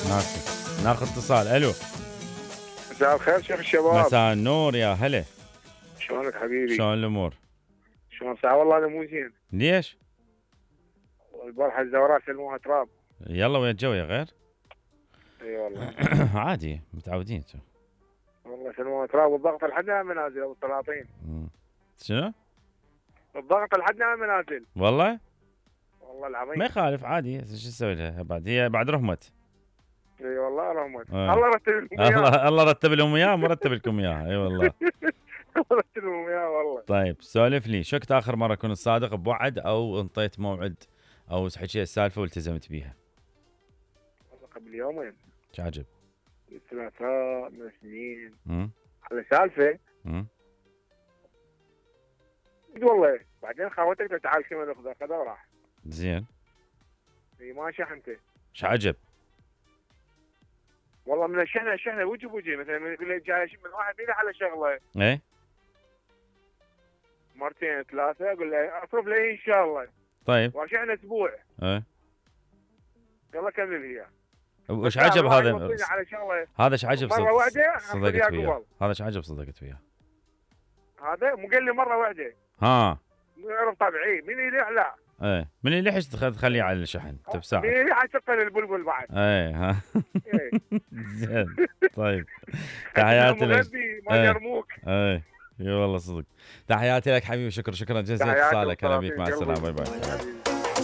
ناخذ اتصال. الو. مساء الخير شيخ الشباب. مساء النور يا هلا. شلونك حبيبي؟ شلون الامور؟ شلون ساعة؟ والله انا مو زين. ليش؟ البارحة الزوراء سلموها تراب. يلا ويا الجو يا غير؟ اي والله. عادي متعودين. والله سلموها تراب والضغط لحدنا منازل ابو السلاطين. شنو؟ الضغط لحدنا المنازل. والله؟ والله العظيم. ما يخالف عادي، شو تسوي لها بعد؟ هي بعد رحمت. اي والله رحمت. الله رتب لهم اياها. الله رتب لهم اياها، مو رتب لكم اياها. اي والله. الله رتب لهم اياها والله. طيب سولف لي، شو كنت اخر مره كنت صادق بوعد او انطيت موعد او حكيت السالفه والتزمت بيها؟ والله قبل يومين. شو عجب؟ 3 سنين. امم على سالفه. والله بعدين خاوتك تعال كذا ناخذها خذها وراح. زين. اي ما شحنته. شو عجب؟ والله من الشحنه وجه بوجه، مثلا من يقول لي جاي من واحد يجي على شغله. ايه مرتين 3 اقول له اصرف لي ان شاء الله. طيب. وشحنه اسبوع. ايه يلا كمل هي. وش عجب هذا؟ على شغله. هذا شو عجب مره وعده صدقت وياه؟ هذا شو عجب صدقت وياه؟ هذا مو قال لي مره وعده. ها مو يعرف طبيعي من يليح لا. ايه من اللي ليش تخليه على الشحن تبساعد؟ من يليح اشغل البلبل بعد. ايه ها. إيه. زين. طيب تحياتي لك. ما يرموك. ايه اي والله صدق. تحياتي لك حبيبي، شكرا جزيلا اتصالك. هلا بيك، مع السلامه، باي باي.